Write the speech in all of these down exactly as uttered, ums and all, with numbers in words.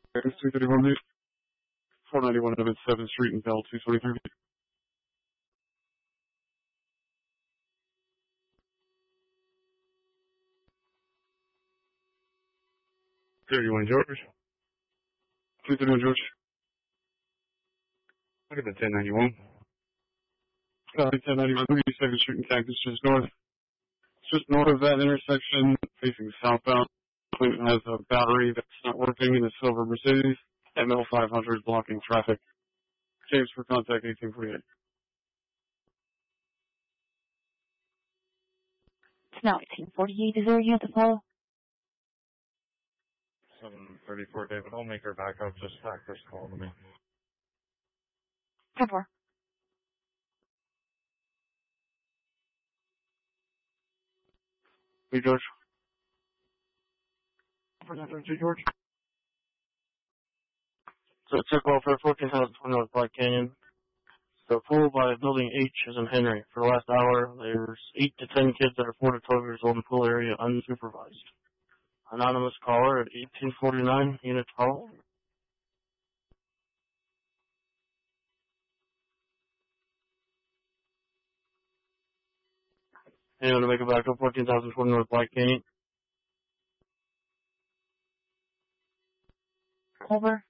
There's two thirty-one Loop, four ninety-one Evans seventh Street in Bell, two twenty-three. thirty-one George. two thirty-one George. Look at the ten ninety-one. Uh, ten ninety-one thirty-second Street in Cactus, just north. Just north of that intersection, facing southbound. Clinton has a battery that's not working in a silver Mercedes. M L five hundred blocking traffic. James for contact eighteen forty-eight. It's now eighteen forty-eight. Is there a unit to follow? seven thirty-four David. I'll make her back up. Just back this call to me. ten four. Hey, George. George. So check off for fourteen thousand twenty North Black Canyon. The pool by building H is in Henry. For the last hour, there's eight to ten kids that are four to twelve years old in the pool area unsupervised. Anonymous caller at eighteen forty-nine, unit call. Anyone to make it back up fourteen thousand twenty North Black Canyon? Over.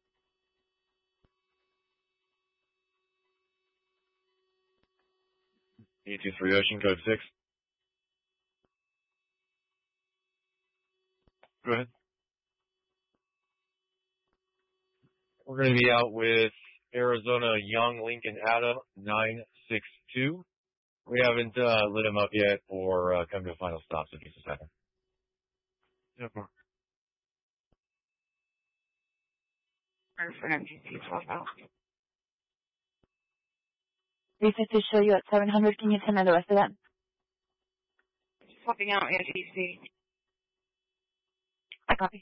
E two three Ocean, code six. Go ahead. We're going to be out with Arizona Young Lincoln Adam, nine six two. We haven't uh, lit him up yet or uh, come to a final stop, so just a second. Yep. three fifty show you at seven hundred. Can you send me the rest of that? Swapping out N T C. I copy.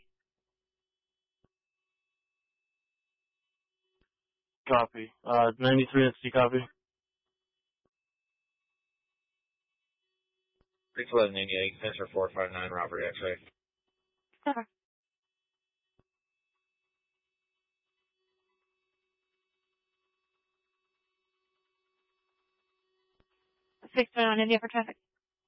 Copy. Uh, ninety-three N C copy. six eleven eighty-eight, Center four five nine, Robert X-ray. Okay. six twenty-one India for traffic.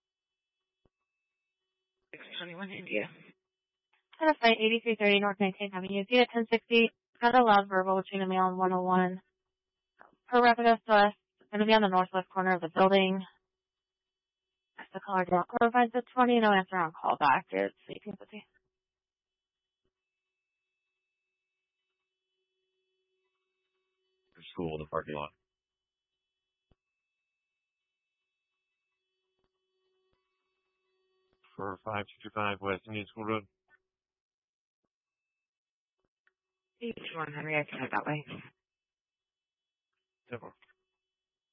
six twenty-one India. Had a flight eighty-three thirty North nineteenth Avenue. Seat at ten sixty. Got a loud verbal between the mail and one oh one. Per Rapidos West. Going to be on the northwest corner of the building. That's the caller don't provides the twenty. No answer on call back. It's eighteen fifty. School, the parking lot. For five two two five West Indian School Road. Each one, Henry, I can head that way. Simple.